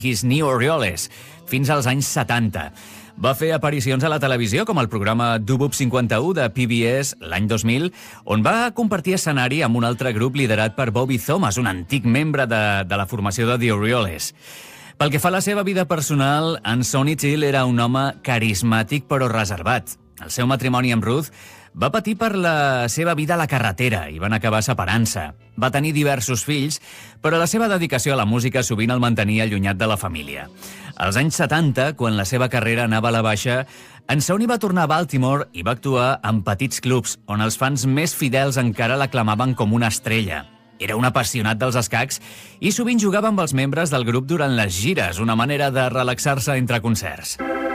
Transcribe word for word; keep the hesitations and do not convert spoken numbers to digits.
His New Orioles, fins als anys setanta. Va fer aparicions a la televisió, com el programa Dubub cinquanta-u de P B S l'any dos mil, on va compartir escenari amb un altre grup liderat per Bobby Thomas, un antic membre de, de la formació de The Orioles. Pel que fa a la seva vida personal, en Sonny Chill era un home carismàtic però reservat. El seu matrimoni amb Ruth va patir per la seva vida a la carretera i van acabar separant-se. Va tenir diversos fills, però la seva dedicació a la música sovint el mantenia allunyat de la família. Als anys setanta, quan la seva carrera anava a la baixa, en Sonny va tornar a Baltimore i va actuar en petits clubs, on els fans més fidels encara l'aclamaven com una estrella. Era un apassionat dels escacs i sovint jugava amb els membres del grup durant les gires, una manera de relaxar-se entre concerts.